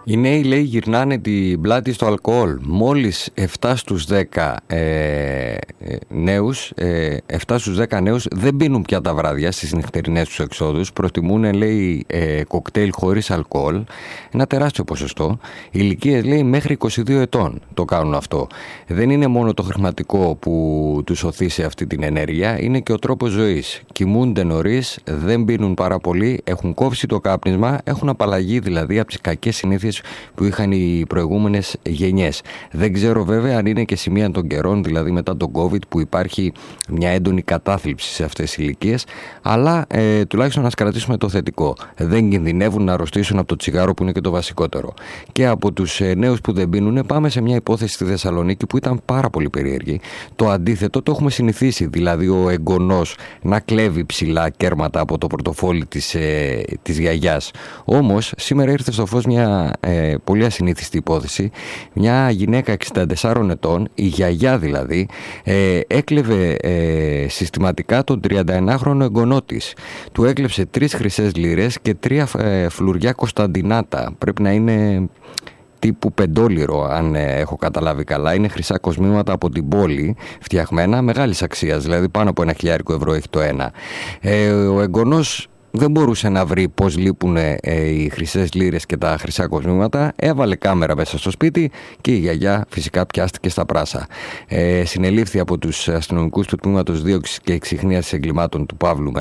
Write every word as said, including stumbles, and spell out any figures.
Οι νέοι, λέει, γυρνάνε την πλάτη στο αλκοόλ. Μόλις επτά στους δέκα ε, νέους, ε, επτά στους δέκα νέους δεν πίνουν πια τα βράδια στις νυχτερινές τους εξόδους. Προτιμούν, λέει, ε, κοκτέιλ χωρίς αλκοόλ. Ένα τεράστιο ποσοστό. Ηλικίες, λέει, μέχρι είκοσι δύο ετών το κάνουν αυτό. Δεν είναι μόνο το χρηματικό που τους οθεί σε αυτή την ενέργεια, είναι και ο τρόπος ζωής. Κοιμούνται νωρίς, δεν πίνουν πάρα πολύ, έχουν κόψει το κάπνισμα, έχουν απαλλαγή δηλαδή από τις κακές συνήθειες που είχαν οι προηγούμενες γενιές. Δεν ξέρω βέβαια αν είναι και σημεία των καιρών, δηλαδή μετά τον COVID, που υπάρχει μια έντονη κατάθλιψη σε αυτές τις ηλικίες, αλλά ε, τουλάχιστον να κρατήσουμε το θετικό. Δεν κινδυνεύουν να αρρωστήσουν από το τσιγάρο, που είναι και το βασικότερο. Και από τους ε, νέους που δεν πίνουν, πάμε σε μια υπόθεση στη Θεσσαλονίκη που ήταν πάρα πολύ περίεργη. Το αντίθετο το έχουμε συνηθίσει, δηλαδή ο εγγονός να κλέβει ψηλά κέρματα από το πορτοφόλι της, ε, της γιαγιάς. Όμως σήμερα ήρθε στο φως μια ε, πολύ ασυνήθιστη υπόθεση. Μια γυναίκα εξήντα τεσσάρων ετών, η γιαγιά δηλαδή, ε, έκλεβε ε, συστηματικά τον τριανταενάχρονο εγγονό της. Του έκλεψε τρεις χρυσές λίρες και τρία ε, φλουριά Κωνσταντινάτα. Πρέπει να είναι τύπου πεντόλιρο, αν ε, έχω καταλάβει καλά. Είναι χρυσά κοσμήματα από την πόλη, φτιαγμένα, μεγάλης αξίας, δηλαδή πάνω από ένα χιλιάρικο ευρώ έχει το ένα. Ε, ο εγγονός δεν μπορούσε να βρει πώς λείπουν ε, οι χρυσές λίρες και τα χρυσά κοσμήματα. Έβαλε κάμερα μέσα στο σπίτι και η γιαγιά φυσικά πιάστηκε στα πράσα. Ε, συνελήφθη από τους αστυνομικούς του τμήματος δίωξης και εξιχνίασης εγκλημάτων του Παύλου